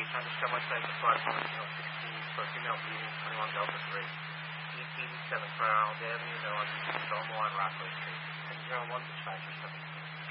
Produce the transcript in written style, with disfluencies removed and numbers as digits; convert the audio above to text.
trying to show myself the flight on 16 for female bleeding, 21 Delta 3. EP 7 per hour, Avenue, no, on